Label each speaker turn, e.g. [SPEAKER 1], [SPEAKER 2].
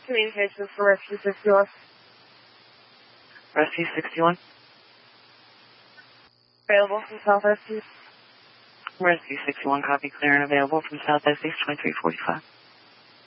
[SPEAKER 1] communication for Rescue 61.
[SPEAKER 2] Rescue 61.
[SPEAKER 1] Available from Southwest East.
[SPEAKER 2] Rescue 61, copy, clear and available from Southwest East 2345.